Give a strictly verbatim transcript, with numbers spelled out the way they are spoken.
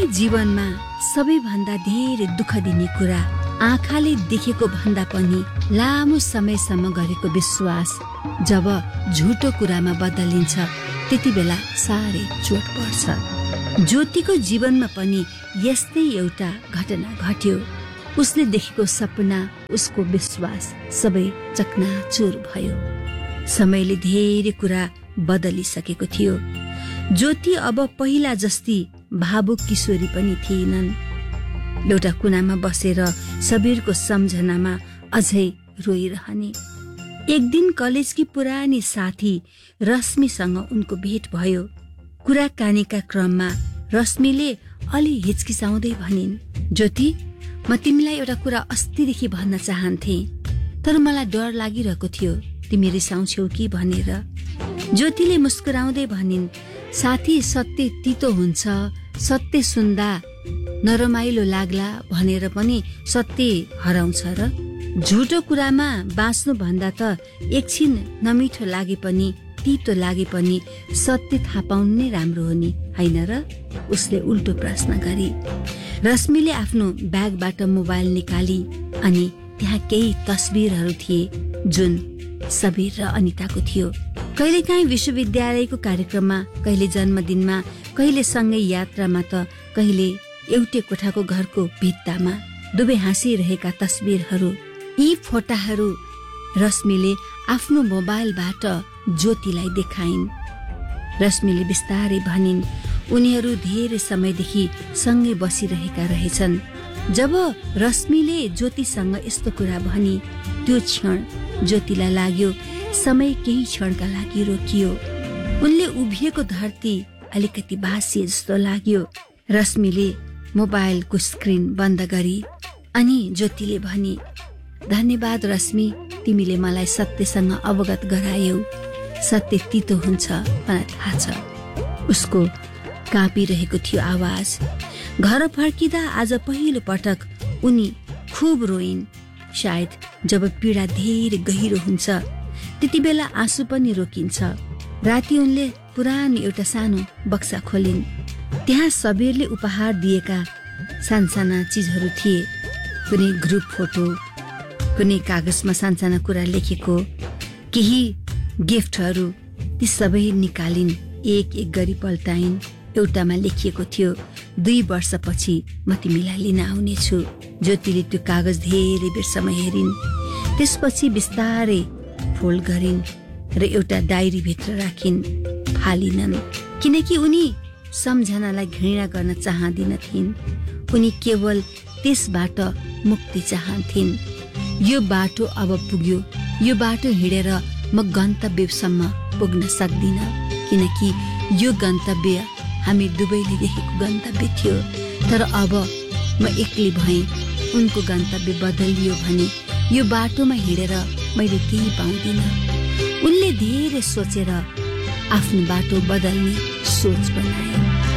जीवनमा सबैभन्दा धेरै दुःख दिने कुरा आँखाले देखेको भन्दा पनि लामो समयसम्म गरेको विश्वास जब झुटो कुरामा बदलिन्छ त्यति बेला साह्रै चोट पर्छ। ज्योतिको जीवनमा पनि यस्तै एउटा घटना घट्यो। उसले देखेको सपना, उसको विश्वास सबै चकनाचुर भयो। समयले धेरै कुरा बदलिसकेको थियो। ज्योति अब पहिला जस्ती भावुक किशोरी पनि थिएनन्। एउटा कुनामा बसेर सबीरको सम्झनामा अझै रोइरहने। एक दिन कलेजकी पुरानी साथी रश्मिसँग उनको भेट भयो। कुराकानीका क्रममा रश्मिले अलि हिचकिचाउँदै भनिन्, ज्योति, म तिमीलाई एउटा कुरा अस्तिदेखि भन्न चाहन्थे, तर मलाई डर लागिरहेको थियो तिमी रिसाउँछौ कि भनेर। ज्योतिले मुस्कुराउँदै भनिन्, साथी, सत्य तितो हुन्छ, सत्य सुन्दा नरमाइलो लाग्ला भनेर पनि सत्य हराउँछ र? झुटो कुरामा बाँच्नु भन्दा त एकछिन नमिठो लागे पनि तितो लागे पनि सत्य थाहा पाउनु नै राम्रो हो नि, होइन र? उसले उल्टो प्रश्न गरी। रश्मिले आफ्नो ब्यागबाट मोबाइल निकाली अनि त्यहाँ केही तस्बिरहरू थिए जुन सबीर र अनिताको थियो। कहिलेकाहीँ विश्वविद्यालयको कार्यक्रममा, कहिले जन्मदिनमा, कहिले सँगै यात्रामा त कहिले एउटै कोठाको घरको भित्तामा दुवै हाँसिरहेका तस्बिरहरू। यी फोटाहरू रश्मिले आफ्नो मोबाइलबाट ज्योतिलाई देखाइन्। रश्मिले बिस्तारै भनिन्, उनीहरू धेरै समयदेखि सँगै बसिरहेका रहेछन्। जब रश्मिले ज्योतिसँग यस्तो कुरा भनी त्यो क्षण ज्योतिलाई लाग्यो समय केही क्षणका लागि रोकियो। उनले उभिएको धरती अलिकति भासिए जस्तो लाग्यो। रश्मिले मोबाइलको स्क्रिन बन्द गरी अनि ज्योतिले भनी, धन्यवाद रश्मि, तिमीले मलाई सत्यसँग अवगत गरायौ। सत्य तितो हुन्छ मलाई थाहा छ। उसको काँपिरहेको थियो आवाज। घर फर्किँदा आज पहिलो पटक उनी खुब रोइन्। सायद जब पीडा धेरै गहिरो हुन्छ त्यति बेला आँसु पनि रोकिन्छ। राति उनले पुरानो एउटा सानो बक्सा खोलिन्। त्यहाँ सबीरले उपहार दिएका सानसाना चिजहरू थिए। कुनै ग्रुप फोटो, कुनै कागजमा सानसाना कुरा लेखेको, केही गिफ्टहरू। ती सबै निकालिन्, एक एक गरी पल्टाइन्। एउटामा लेखिएको थियो, दुई वर्षपछि म तिमीलाई लिन आउनेछु। ज्योतिले त्यो कागज धेरै बेरसम्म हेरिन्, त्यसपछि बिस्तारै फोल्ड गरिन् र एउटा डायरी भित्र राखिन्, फालिनन्। किनकि उनी सम्झनालाई घृणा गर्न चाहदिनथिन्। उनी केवल त्यसबाट मुक्ति चाहन्थिन्। यो बाटो अब पुग्यो, यो बाटो हिँडेर म गन्तव्यसम्म पुग्न सक्दिन, किनकि यो गन्तव्य हामी दुवैले देखेको गन्तव्य थियो। तर अब म एक्लै भएँ, उनको गन्तव्य बदलियो भने यो बाटोमा हिँडेर मैले केही पाउँदिन। उनले धेरै सोचेर आफ्नो बाटो बदल्ने सोच बनाए।